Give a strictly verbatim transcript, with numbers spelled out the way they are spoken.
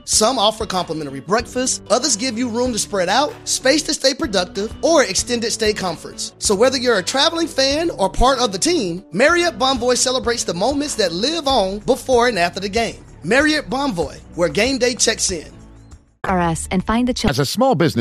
Some offer complimentary breakfast, others give you room to spread out, space to stay productive, or extended stay comforts. So whether you're a traveling fan or part of the team, Marriott Bonvoy celebrates the moments that live on before and after the game. Marriott Bonvoy, where game day checks in. R S and find the children. As a small business